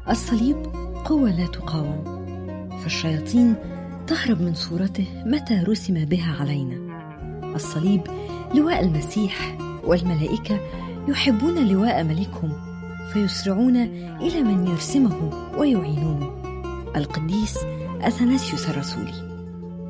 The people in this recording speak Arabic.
الصليب قوة لا تقاوم، فالشياطين تهرب من صورته متى رسم بها علينا. الصليب لواء المسيح، والملائكة يحبون لواء ملكهم فيسرعون إلى من يرسمه ويعينونه. القديس أثناسيوس الرسولي.